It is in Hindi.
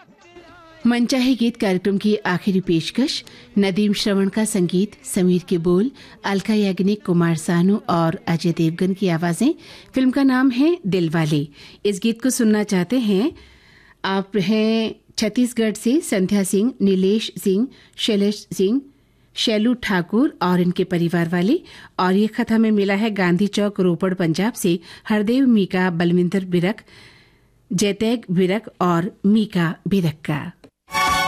मनचाहे गीत कार्यक्रम की आखिरी पेशकश नदीम श्रवण का संगीत, समीर के बोल, अलका याग्निक, कुमार सानू और अजय देवगन की आवाजें। फिल्म का नाम है दिलवाले। इस गीत को सुनना चाहते हैं आप हैं छत्तीसगढ़ से संध्या सिंह, नीलेश सिंह, शैलेश सिंह, शैलू ठाकुर और इनके परिवार वाले। और ये खत हमें मिला है गांधी चौक, रोपड़, पंजाब से हरदेव मीका, बलविंदर बिरक, जयतैग बिरक और मीका बिरक का।